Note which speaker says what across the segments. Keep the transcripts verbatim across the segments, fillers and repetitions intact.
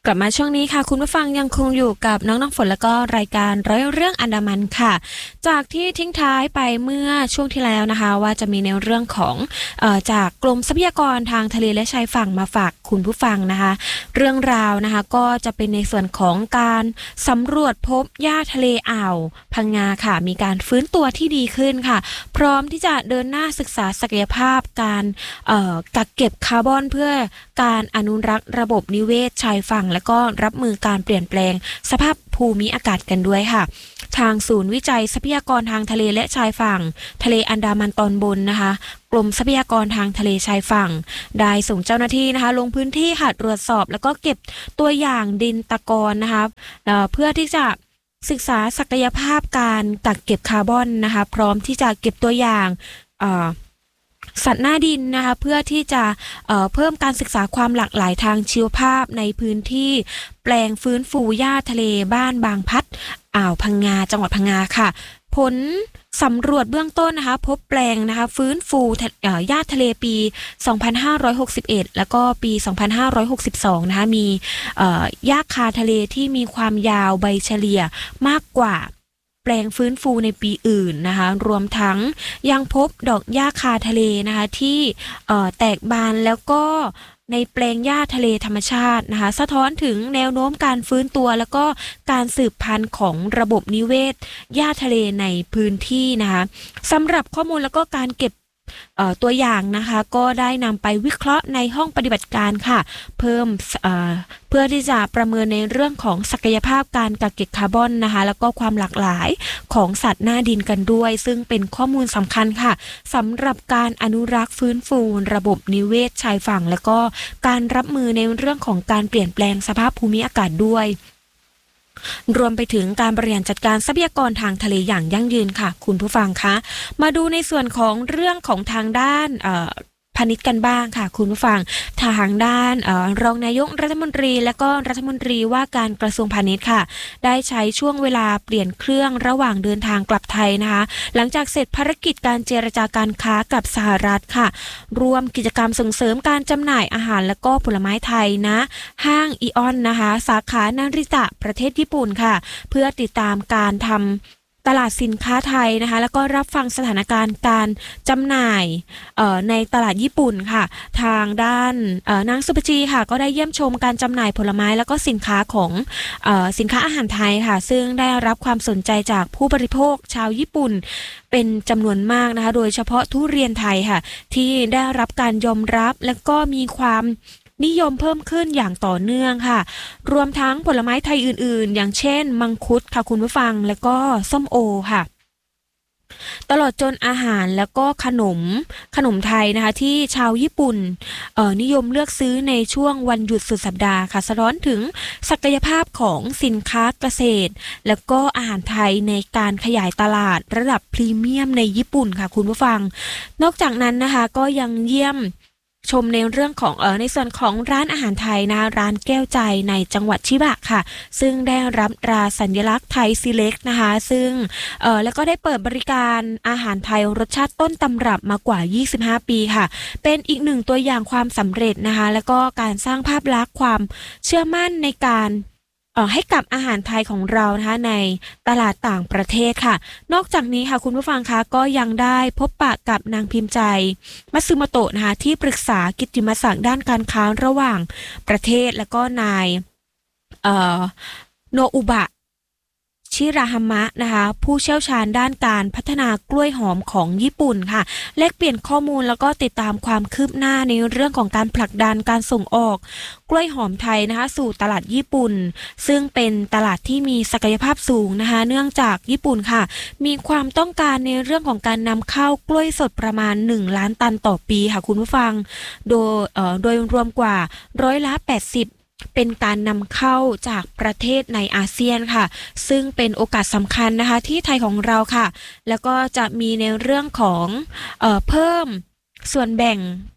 Speaker 1: กลับมาช่วงนี้ค่ะคุณผู้ฟังยังคงอยู่กับน้องน้ำฝนแล้วก็รายการร้อยเรื่องอันดามันค่ะจากที่ทิ้งท้ายไปเมื่อช่วงที่แล้วนะคะว่าจะมีในเรื่องของเอ่อจากกรมทรัพยากรทางทะเลและชายฝั่งมาฝากคุณผู้ฟังนะคะเรื่องราวนะคะก็จะเป็นในส่วนของการสำรวจพบหญ้าทะเลอ่าวพังงาค่ะมีการฟื้นตัวที่ดีขึ้นค่ะพร้อมที่จะเดินหน้าศึกษาศักยภาพการเอ่อกักเก็บคาร์บอนเพื่อการอนุรักษ์ระบบนิเวศชายฝั่งและก็รับมือการเปลี่ยนแปลงสภาพภูมิอากาศกันด้วยค่ะทางศูนย์วิจัยทรัพยากรทางทะเลและชายฝั่งทะเลอันดามันตอนบนนะคะกรมทรัพยากรทางทะเลชายฝั่งได้ส่งเจ้าหน้าที่นะคะลงพื้นที่ค่ะตรวจสอบแล้วก็เก็บตัวอย่างดินตะกอนนะคะเอ่อเพื่อที่จะศึกษาศักยภาพการกักเก็บคาร์บอนนะคะพร้อมที่จะเก็บตัวอย่างเอ่อสัตว์หน้าดินนะคะเพื่อที่จะเอ่อเพิ่มการศึกษาความหลากหลายทางชีวภาพในพื้นที่แปลงฟื้นฟูหญ้าทะเลบ้านบางพัดอ่าวพังงาจังหวัดพังงาค่ะผลสำรวจเบื้องต้นนะคะพบแปลงนะคะฟื้นฟูหญ้าทะเลปี สองพันห้าร้อยหกสิบเอ็ด แล้วก็ปี สองพันห้าร้อยหกสิบสอง นะคะมีหญ้าคาทะเลที่มีความยาวใบเฉลี่ยมากกว่าแปลงฟื้นฟูในปีอื่นนะคะรวมทั้งยังพบดอกหญ้าคาทะเลนะคะที่แตกบานแล้วก็ในแปลงหญ้าทะเลธรรมชาตินะคะสะท้อนถึงแนวโน้มการฟื้นตัวแล้วก็การสืบพันธุ์ของระบบนิเวศหญ้าทะเลในพื้นที่นะคะสำหรับข้อมูลแล้วก็การเก็บตัวอย่างนะคะก็ได้นำไปวิเคราะห์ในห้องปฏิบัติการค่ะเพิ่มเ, เพื่อที่จะประเมินในเรื่องของศักยภาพการกักเก็บคาร์บอนนะคะแล้วก็ความหลากหลายของสัตว์หน้าดินกันด้วยซึ่งเป็นข้อมูลสำคัญค่ะสำหรับการอนุรักษ์ฟื้นฟูระบบนิเวศชายฝั่งแล้วก็การรับมือในเรื่องของการเปลี่ยนแปลงสภาพภูมิอากาศด้วยรวมไปถึงการบริหารจัดการทรัพยากรทางทะเลอย่างยั่งยืนค่ะคุณผู้ฟังคะมาดูในส่วนของเรื่องของทางด้านพาณิชย์กันบ้างค่ะคุณผู้ฟังทางด้านรองนายกรัฐมนตรีและก็รัฐมนตรีว่าการกระทรวงพาณิชย์ค่ะได้ใช้ช่วงเวลาเปลี่ยนเครื่องระหว่างเดินทางกลับไทยนะคะหลังจากเสร็จภารกิจการเจรจาการค้ากับสหรัฐค่ะรวมกิจกรรมส่งเสริมการจำหน่ายอาหารและก็ผลไม้ไทยนะห้างอีออนนะคะสาขานาริตะประเทศญี่ปุ่นค่ะเพื่อติดตามการทำตลาดสินค้าไทยนะคะแล้วก็รับฟังสถานการณ์การจำหน่ายในตลาดญี่ปุ่นค่ะทางด้านนางสุภจีค่ะก็ได้เยี่ยมชมการจำหน่ายผลไม้แล้วก็สินค้าของสินค้าอาหารไทยค่ะซึ่งได้รับความสนใจจากผู้บริโภคชาวญี่ปุ่นเป็นจำนวนมากนะคะโดยเฉพาะทุเรียนไทยค่ะที่ได้รับการยอมรับและก็มีความนิยมเพิ่มขึ้นอย่างต่อเนื่องค่ะรวมทั้งผลไม้ไทยอื่นๆอย่างเช่นมังคุดค่ะคุณผู้ฟังแล้วก็ส้มโอค่ะตลอดจนอาหารแล้วก็ขนมขนมไทยนะคะที่ชาวญี่ปุ่นนิยมเลือกซื้อในช่วงวันหยุดสุดสัปดาห์ค่ะสะท้อนถึงศักยภาพของสินค้าเกษตรแล้วก็อาหารไทยในการขยายตลาดระดับพรีเมียมในญี่ปุ่นค่ะคุณผู้ฟังนอกจากนั้นนะคะก็ยังเยี่ยมชมในเรื่องของเออในส่วนของร้านอาหารไทยนะร้านแก้วใจในจังหวัดชิบะค่ะซึ่งได้รับตราสัญลักษณ์ไทยซีเล็กนะคะซึ่งเออแล้วก็ได้เปิดบริการอาหารไทยรสชาติต้นตำรับมากว่ายี่สิบห้าปีค่ะเป็นอีกหนึ่งตัวอย่างความสำเร็จนะคะแล้วก็การสร้างภาพลักษณ์ความเชื่อมั่นในการเอ่อให้กับอาหารไทยของเรานะคะในตลาดต่างประเทศค่ะนอกจากนี้ค่ะคุณผู้ฟังคะก็ยังได้พบปะกับนางพิมพ์ใจมัตสึโมโตะนะคะที่ปรึกษากิตติมศักดิ์ด้านการค้าระหว่างประเทศแล้วก็นายเอ่อโนอุบะชิราฮามะนะคะผู้เชี่ยวชาญด้านการพัฒนากล้วยหอมของญี่ปุ่นค่ะแลกเปลี่ยนข้อมูลแล้วก็ติดตามความคืบหน้าในเรื่องของการผลักดันการส่งออกกล้วยหอมไทยนะคะสู่ตลาดญี่ปุ่นซึ่งเป็นตลาดที่มีศักยภาพสูงนะคะเนื่องจากญี่ปุ่นค่ะมีความต้องการในเรื่องของการนำเข้ากล้วยสดประมาณหนึ่งล้านตันต่อปีค่ะคุณผู้ฟังโดยเอ่อโดยรวมกว่าร้อยละแปดสิบเป็นการนำเข้าจากประเทศในอาเซียนค่ะซึ่งเป็นโอกาสสำคัญนะคะที่ไทยของเราค่ะแล้วก็จะมีในเรื่องของเอ่อเพิ่มส่วนแบ่ง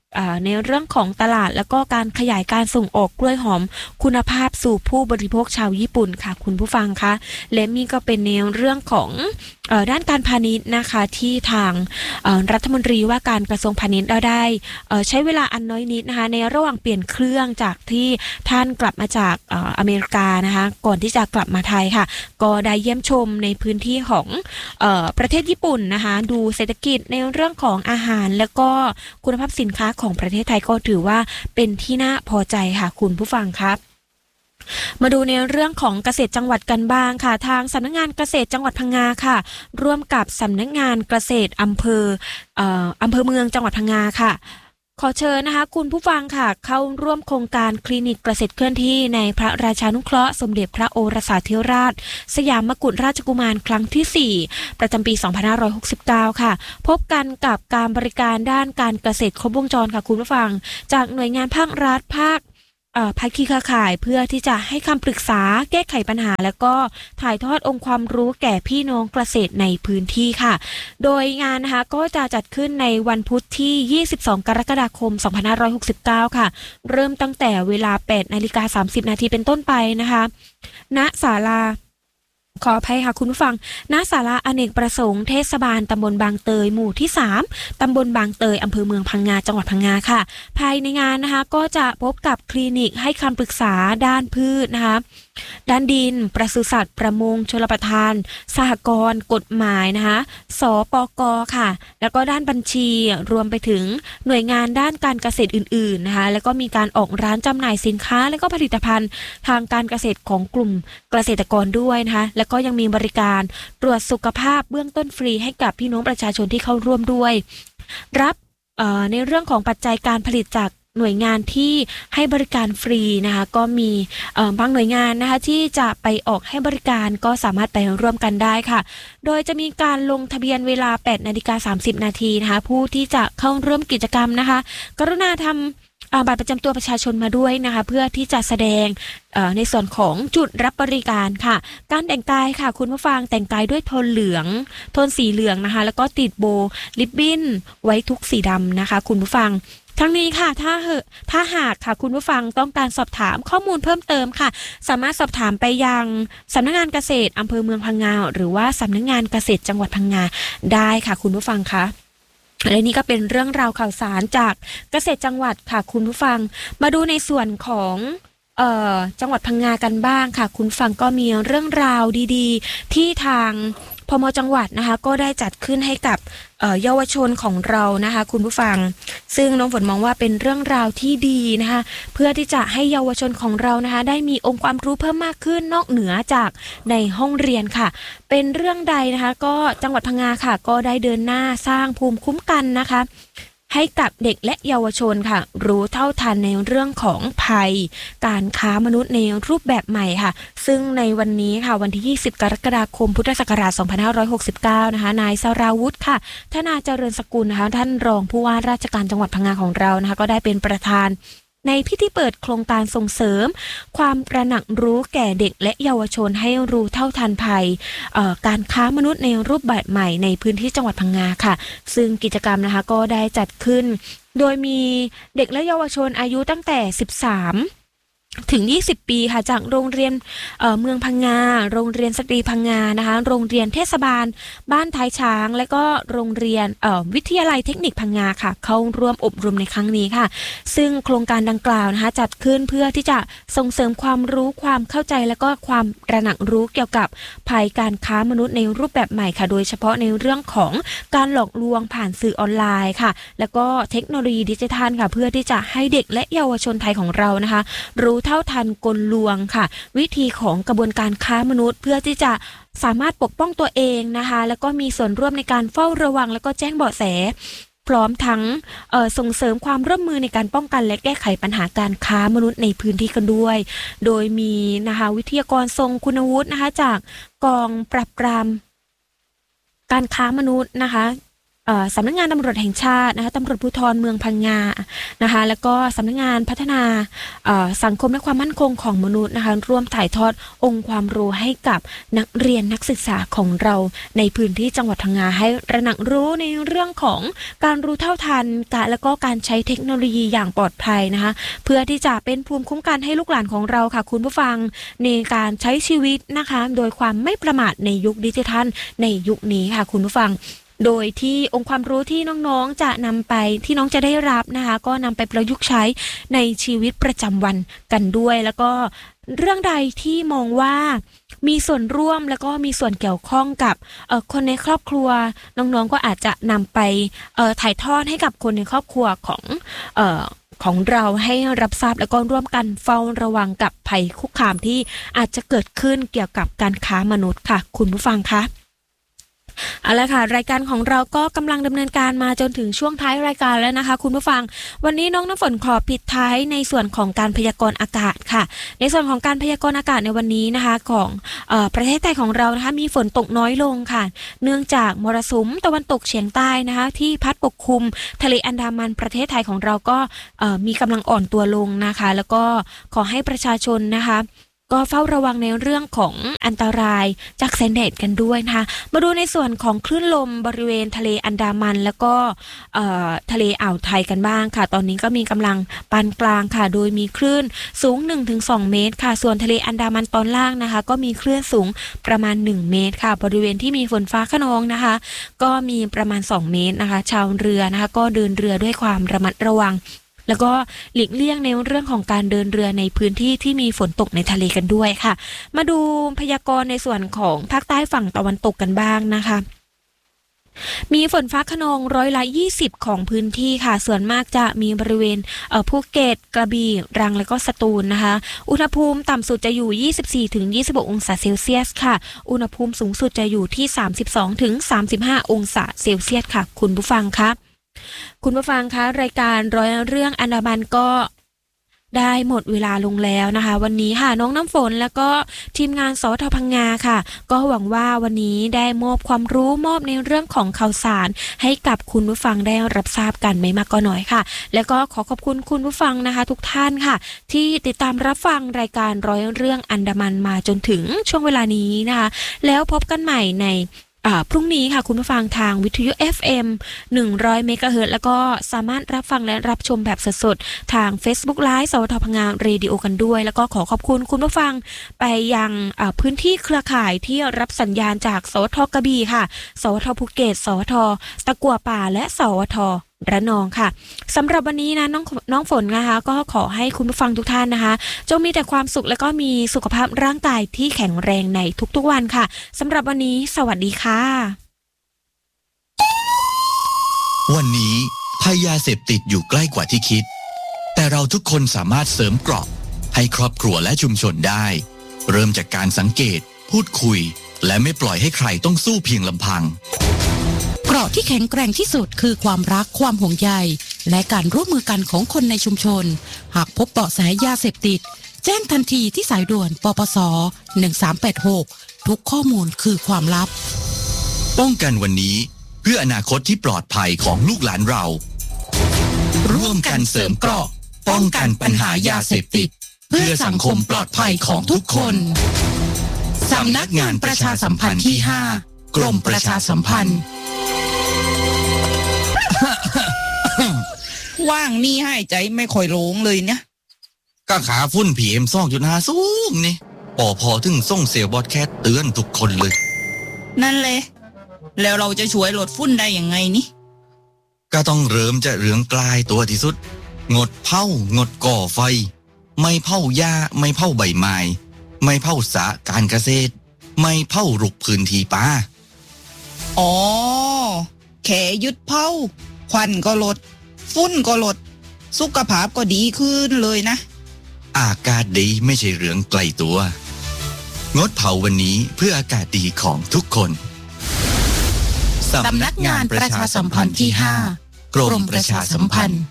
Speaker 1: ในเรื่องของตลาดแล้วก็การขยายการส่งออกกล้วยหอมคุณภาพสู่ผู้บริโภคชาวญี่ปุ่นค่ะคุณผู้ฟังคะและมีก็เป็นในเรื่องของด้านการพาณิชย์นะคะที่ทางรัฐมนตรีว่าการกระทรวงพาณิชย์ได้ใช้เวลาอันน้อยนิดนะคะในระหว่างเปลี่ยนเครื่องจากที่ท่านกลับมาจากอเมริกานะคะก่อนที่จะกลับมาไทยค่ะก็ได้เยี่ยมชมในพื้นที่ของประเทศญี่ปุ่นนะคะดูเศรษฐกิจในเรื่องของอาหารแล้วก็คุณภาพสินค้าของประเทศไทยก็ถือว่าเป็นที่น่าพอใจค่ะคุณผู้ฟังครับมาดูในเรื่องของเกษตรจังหวัดกันบ้างค่ะทางสำนักงานเกษตรจังหวัดพังงาค่ะร่วมกับสำนักงานเกษตรอำเภอเอ่ออำเภอเมืองจังหวัดพังงาค่ะขอเชิญนะคะคุณผู้ฟังค่ะเข้าร่วมโครงการคลินิกเกษตรเคลื่อนที่ในพระราชานุเคราะห์สมเด็จพระโอรสาธิราชสยามมกุฎราชกุมารครั้งที่สี่ประจำปีสองพันห้าร้อยหกสิบเก้าค่ะพบกันกับการบริการด้านการเกษตรครบวงจรค่ะคุณผู้ฟังจากหน่วยงานภาครัฐภาคภาคีเครือข่ายเพื่อที่จะให้คำปรึกษาแก้ไขปัญหาแล้วก็ถ่ายทอดองค์ความรู้แก่พี่น้องเกษตรในพื้นที่ค่ะโดยงานนะคะก็จะจัดขึ้นในวันพุธที่ยี่สิบสองกรกฎาคมสองพันห้าร้อยหกสิบเก้าค่ะเริ่มตั้งแต่เวลา แปดนาฬิกาสามสิบนาทีเป็นต้นไปนะคะณศาลาขออภัยค่ะคุณผู้ฟังณศาลาอเนกประสงค์เทศบาลตำบลบางเตยหมู่ที่สามตำบลบางเตยอำเภอเมืองพังงาจังหวัดพังงาค่ะภายในงานนะคะก็จะพบกับคลินิกให้คำปรึกษาด้านพืชนะคะด้านดินปศุสัตว์ประมงชลประทานสหกรณ์กฎหมายนะคะสปก.ค่ะแล้วก็ด้านบัญชีรวมไปถึงหน่วยงานด้านการเกษตรอื่นๆนะคะแล้วก็มีการออกร้านจำหน่ายสินค้าและก็ผลิตภัณฑ์ทางการเกษตรของกลุ่มเกษตรกรด้วยนะคะแล้วก็ยังมีบริการตรวจสุขภาพเบื้องต้นฟรีให้กับพี่น้องประชาชนที่เข้าร่วมด้วยรับในเรื่องของปัจจัยการผลิตจากหน่วยงานที่ให้บริการฟรีนะคะก็มีบางหน่วยงานนะคะที่จะไปออกให้บริการก็สามารถไปร่วมกันได้ค่ะโดยจะมีการลงทะเบียนเวลา แปดนาฬิกาสามสิบนาทีนะคะผู้ที่จะเข้าร่วมกิจกรรมนะคะกรุณาทำบัตรประจำตัวประชาชนมาด้วยนะคะเพื่อที่จะแสดงในส่วนของจุดรับบริการค่ะการแต่งกายค่ะคุณผู้ฟังแต่งกายด้วยโทนเหลืองโทนสีเหลืองนะคะแล้วก็ติดโบลิบบิ้นไว้ทุกสีดำนะคะคุณผู้ฟังทั้งนี้ค่ะถ้าเหอะถ้าหากค่ะคุณผู้ฟังต้องการสอบถามข้อมูลเพิ่มเติมค่ะสามารถสอบถามไปยังสำนักงานเกษตรอำเภอเมืองพังงาหรือว่าสำนักงานเกษตรจังหวัดพังงาได้ค่ะคุณผู้ฟังคะและนี่ก็เป็นเรื่องราวข่าวสารจากเกษตรจังหวัดค่ะคุณผู้ฟังมาดูในส่วนของเอ่อจังหวัดพังงากันบ้างค่ะคุณฟังก็มีเรื่องราวดีๆที่ทางพม.จังหวัดนะคะก็ได้จัดขึ้นให้กับเยาวชนของเรานะคะคุณผู้ฟังซึ่งน้องฝนมองว่าเป็นเรื่องราวที่ดีนะคะเพื่อที่จะให้เยาวชนของเรานะคะได้มีองค์ความรู้เพิ่มมากขึ้นนอกเหนือจากในห้องเรียนค่ะเป็นเรื่องใดนะคะก็จังหวัดพังงาค่ะก็ได้เดินหน้าสร้างภูมิคุ้มกันนะคะให้กับเด็กและเยาวชนค่ะรู้เท่าทันในเรื่องของภัยการค้ามนุษย์ในรูปแบบใหม่ค่ะซึ่งในวันนี้ค่ะวันที่ยี่สิบกรกฎาคมพุทธศักราชสองพันห้าร้อยหกสิบเก้านะคะนายสราวุธค่ะธนาเจริญสกุลนะคะท่านรองผู้ว่าราชการจังหวัดพังงาของเรานะคะก็ได้เป็นประธานในพิธีเปิดโครงการส่งเสริมความตระหนักรู้แก่เด็กและเยาวชนให้รู้เท่าทันภัยการค้ามนุษย์ในรูปแบบใหม่ในพื้นที่จังหวัดพังงาค่ะซึ่งกิจกรรมนะคะก็ได้จัดขึ้นโดยมีเด็กและเยาวชนอายุตั้งแต่สิบสามถึงยี่สิบปีค่ะจากโรงเรียน เอ่อ เมืองพังงาโรงเรียนสตรีพังงานะคะโรงเรียนเทศบาลบ้านท้ายช้างและก็โรงเรียนเอ่อวิทยาลัยเทคนิคพังงาค่ะเข้าร่วมอบรมในครั้งนี้ค่ะซึ่งโครงการดังกล่าวนะคะจัดขึ้นเพื่อที่จะส่งเสริมความรู้ความเข้าใจและก็ความตระหนักรู้เกี่ยวกับภัยการค้ามนุษย์ในรูปแบบใหม่ค่ะโดยเฉพาะในเรื่องของการหลอกลวงผ่านสื่อออนไลน์ค่ะแล้วก็เทคโนโลยีดิจิทัลค่ะเพื่อที่จะให้เด็กและเยาวชนไทยของเรานะคะรู้เท่าทันกลลวงค่ะวิธีของกระบวนการค้ามนุษย์เพื่อที่จะสามารถปกป้องตัวเองนะคะแล้วก็มีส่วนร่วมในการเฝ้าระวังแล้วก็แจ้งเบาะแสพร้อมทั้งส่งเสริมความร่วมมือในการป้องกันและแก้ไขปัญหาการค้ามนุษย์ในพื้นที่กันด้วยโดยมีนะคะวิทยากรทรงคุณวุฒินะคะจากกองปราบปรามการค้ามนุษย์นะคะสำนักงานตำรวจแห่งชาตินะคะตำรวจภูธรเมืองพังงานะคะแล้วก็สำนักงานพัฒนาสังคมและความมั่นคงของมนุษย์นะคะร่วมถ่ายทอดองค์ความรู้ให้กับนักเรียนนักศึกษาของเราในพื้นที่จังหวัดพังงาให้ระหนักรู้ในเรื่องของการรู้เท่าทันการและก็การใช้เทคโนโลยีอย่างปลอดภัยนะคะเพื่อที่จะเป็นภูมิคุ้มกันให้ลูกหลานของเราค่ะคุณผู้ฟังในการใช้ชีวิตนะคะโดยความไม่ประมาทในยุคดิจิทัลในยุคนี้ค่ะคุณผู้ฟังโดยที่องค์ความรู้ที่น้องๆจะนำไปที่น้องจะได้รับนะคะก็นำไปประยุกต์ใช้ในชีวิตประจำวันกันด้วยแล้วก็เรื่องใดที่มองว่ามีส่วนร่วมแล้วก็มีส่วนเกี่ยวข้องกับคนในครอบครัวน้องๆก็อาจจะนำไปถ่ายทอดให้กับคนในครอบครัวของเอ่อของเราให้รับทราบแล้วก็ร่วมกันเฝ้าระวังกับภัยคุกคามที่อาจจะเกิดขึ้นเกี่ยวกับการค้ามนุษย์ค่ะคุณผู้ฟังคะเอาละค่ะรายการของเราก็กำลังดำเนินการมาจนถึงช่วงท้ายรายการแล้วนะคะคุณผู้ฟังวันนี้น้องน้ำฝนขอปิดท้ายในส่วนของการพยากรณ์อากาศค่ะในส่วนของการพยากรณ์อากาศในวันนี้นะคะของเอ่อประเทศไทยของเรานะคะมีฝนตกน้อยลงค่ะเนื่องจากมรสุมตะวันตกเฉียงใต้นะคะที่พัดปกคลุมทะเลอันดามันประเทศไทยของเราก็เอ่อมีกำลังอ่อนตัวลงนะคะแล้วก็ขอให้ประชาชนนะคะก็เฝ้าระวังในเรื่องของอันตรายจากแสงแดดกันด้วยนะคะมาดูในส่วนของคลื่นลมบริเวณทะเลอันดามันแล้วก็ทะเลอ่าวไทยกันบ้างค่ะตอนนี้ก็มีกำลังปานกลางค่ะโดยมีคลื่นสูง หนึ่งถึงสอง เมตรค่ะส่วนทะเลอันดามันตอนล่างนะคะก็มีคลื่นสูงประมาณหนึ่งเมตรค่ะบริเวณที่มีฝนฟ้าคะนองนะคะก็มีประมาณสองเมตรนะคะชาวเรือนะคะก็เดินเรือด้วยความระมัดระวังแล้วก็หลีกเลี่ยงในเรื่องของการเดินเรือในพื้นที่ที่มีฝนตกในทะเลกันด้วยค่ะมาดูพยากรณ์ในส่วนของภาคใต้ฝั่งตะวันตกกันบ้างนะคะมีฝนฟ้าคะนองร้อยละยี่สิบของพื้นที่ค่ะส่วนมากจะมีบริเวณภูเก็ตกระบี่ตรังและก็สตูลนะคะอุณหภูมิต่ำสุดจะอยู่ ยี่สิบสี่ถึงยี่สิบหก องศาเซลเซียสค่ะอุณหภูมิสูงสุดจะอยู่ที่ สามสิบสองถึงสามสิบห้า องศาเซลเซียสค่ะคุณผู้ฟังคะคุณผู้ฟังคะรายการร้อยเรื่องอันดามันก็ได้หมดเวลาลงแล้วนะคะวันนี้ค่ะน้องน้ำฝนแล้วก็ทีมงานสทพังงาค่ะก็หวังว่าวันนี้ได้มอบความรู้มอบในเรื่องของข่าวสารให้กับคุณผู้ฟังได้รับทราบกันไม่มากก็น้อยค่ะแล้วก็ขอขอบคุณคุณผู้ฟังนะคะทุกท่านค่ะที่ติดตามรับฟังรายการร้อยเรื่องอันดามันมาจนถึงช่วงเวลานี้นะคะแล้วพบกันใหม่ในพรุ่งนี้ค่ะคุณผู้ฟังทางวิทยุ เอฟ เอ็ม หนึ่งร้อย เมกะเฮิรตซ์แล้วก็สามารถรับฟังและรับชมแบบสดๆทาง Facebook Live สวทพังงาเรดิโอกันด้วยแล้วก็ขอขอบคุณคุณผู้ฟังไปยังพื้นที่เครือข่ายที่รับสัญญาณจากสวทกระบี่ค่ะสวทภูเก็ตสวทตะกั่วป่าและสวทระนองค่ะสำหรับวันนี้นะน้องน้องฝนนะคะก็ขอให้คุณผู้ฟังทุกท่านนะคะจงมีแต่ความสุขและก็มีสุขภาพร่างกายที่แข็งแรงในทุกๆวันค่ะสำหรับวันนี้สวัสดีค่ะ
Speaker 2: วันนี้ภัยยาเสพติดอยู่ใกล้กว่าที่คิดแต่เราทุกคนสามารถเสริมเกราะให้ครอบครัวและชุมชนได้เริ่มจากการสังเกตพูดคุยและไม่ปล่อยให้ใครต้องสู้เพียงลำพัง
Speaker 3: เกราะที่แข็งแกร่งที่สุดคือความรักความห่วงใยและการร่วมมือกันของคนในชุมชนหากพบเบาะแสยาเสพติดแจ้งทันทีที่สายด่วนปปสหนึ่งสามแปดหกทุกข้อมูลคือความลับ
Speaker 2: ป้องกันวันนี้เพื่ออนาคตที่ปลอดภัยของลูกหลานเราร่วมกันเสริมเกราะป้องกันปัญหายาเสพติดเพื่อสังคมปลอดภัยของทุกคนสำนักงานประชาสัมพันธ์ที่ห้ากรมประชาสัมพันธ์
Speaker 4: ว่างนี่ให้ใจไม่ค่อยโล่งเลยเนี่ย
Speaker 2: ก็ขาฝุ่น พี เอ็ม สองจุดห้า สูงนี่ปอพอถึงส่งเซลล์บอดแคสเตือนทุกคนเลย
Speaker 4: นั่นเลยแล้วเราจะช่วยลดฝุ่นได้ยังไงนี่
Speaker 2: ก็ต้องเริ่มจะเรื่องกลายตัวที่สุดงดเผางดก่อไฟไม่เผาหญ้าไม่เผาใบไม้ไม่เผาสระการเกษตรไม่เผารุกพื้นที่ป่า
Speaker 4: อ๋อแค่ยึดเผาควันก็ลดฝุ่นก็ลดสุขภาพก็ดีขึ้นเลยนะ
Speaker 2: อากาศดีไม่ใช่เรื่องไกลตัวงดเผาวันนี้เพื่ออากาศดีของทุกคน
Speaker 3: สำนักงานประชาสัมพันธ์ที่ห้ากรมประชาสัมพันธ์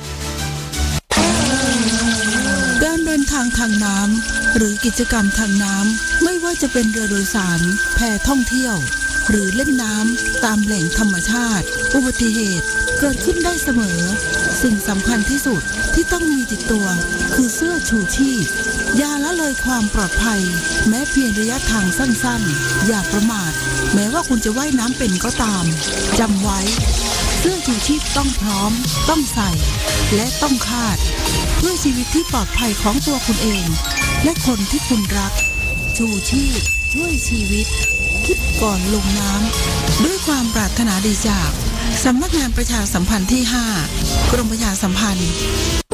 Speaker 5: การเดินทางทางน้ำหรือกิจกรรมทางน้ำไม่ว่าจะเป็นเรือโดยสารแพท่องเที่ยวหรือเล่นน้ำตามแหล่งธรรมชาติอุบัติเหตุเกิดขึ้นได้เสมอสิ่งสำคัญที่สุดที่ต้องมีติดตัวคือเสื้อชูชีพอย่าละเลยความปลอดภัยแม้เพียงระยะทางสั้นๆอย่าประมาทแม้ว่าคุณจะว่ายน้ำเป็นก็ตามจำไว้เสื้อชูชีพต้องพร้อมต้องใส่และต้องคาดเพื่อชีวิตที่ปลอดภัยของตัวคุณเองและคนที่คุณรักชูชีพช่วยชีวิตคิดก่อนลงน้ำด้วยความปรารถนาดีจากสำนักงานประชาสัมพันธ์ที่ห้ากรมประชาสัมพันธ์